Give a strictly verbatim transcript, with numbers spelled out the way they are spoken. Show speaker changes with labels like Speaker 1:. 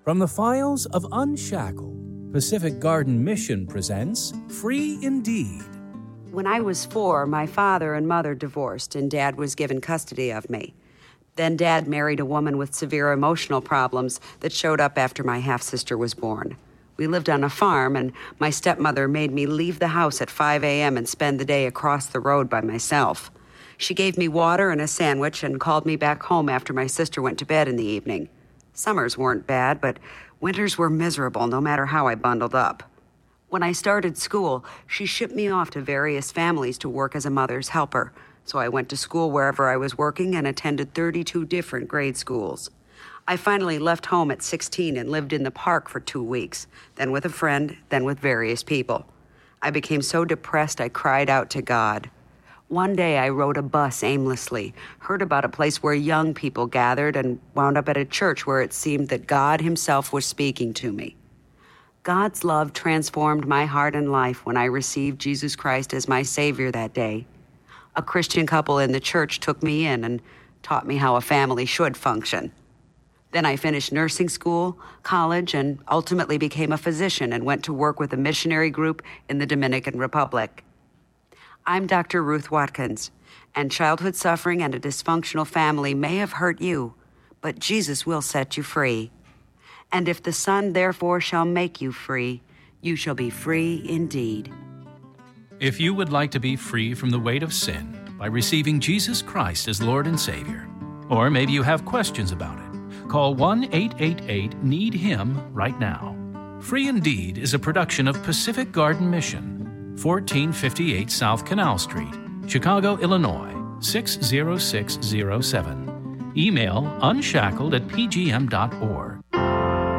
Speaker 1: From the files of Unshackled, Pacific Garden Mission presents Free Indeed.
Speaker 2: When I was four, my father and mother divorced, and Dad was given custody of me. Then Dad married a woman with severe emotional problems that showed up after my half-sister was born. We lived on a farm, and my stepmother made me leave the house at five a.m. and spend the day across the road by myself. She gave me water and a sandwich and called me back home after my sister went to bed in the evening. Summers weren't bad, but winters were miserable no matter how I bundled up. When I started school, she shipped me off to various families to work as a mother's helper. So I went to school wherever I was working and attended thirty-two different grade schools. I finally left home at sixteen and lived in the park for two weeks, then with a friend, then with various people. I became so depressed I cried out to God. One day I rode a bus aimlessly, heard about a place where young people gathered, and wound up at a church where it seemed that God himself was speaking to me. God's love transformed my heart and life when I received Jesus Christ as my Savior that day. A Christian couple in the church took me in and taught me how a family should function. Then I finished nursing school, college, and ultimately became a physician and went to work with a missionary group in the Dominican Republic. I'm Doctor Ruth Watkins, and childhood suffering and a dysfunctional family may have hurt you, but Jesus will set you free. And if the Son therefore shall make you free, you shall be free indeed.
Speaker 1: If you would like to be free from the weight of sin by receiving Jesus Christ as Lord and Savior, or maybe you have questions about it, call one eight eight eight need him right now. Free Indeed is a production of Pacific Garden Mission, fourteen fifty-eight South Canal Street, Chicago, Illinois, six zero six zero seven. Email unshackled at p g m dot org.